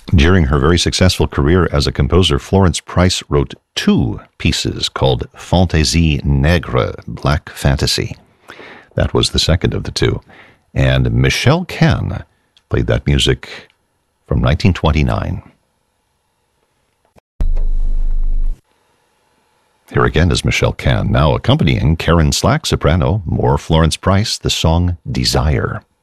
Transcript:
During her very successful career as a composer, Florence Price wrote two pieces called Fantaisie Nègre, Black Fantasy. That was the second of the two. And Michelle Kahn played that music from 1929. Here again is Michelle Kahn, now accompanying Karen Slack, soprano, more Florence Price, the song Desire.